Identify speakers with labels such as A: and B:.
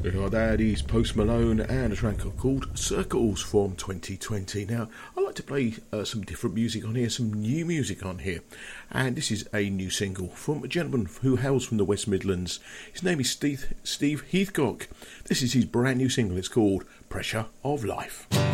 A: That is Post Malone and a track called Circles from 2020. Now, I like to play some different music on here, some new music on here. And this is a new single from a gentleman who hails from the West Midlands. His name is Steve Heathcock. This is his brand new single. It's called Pressure of Life.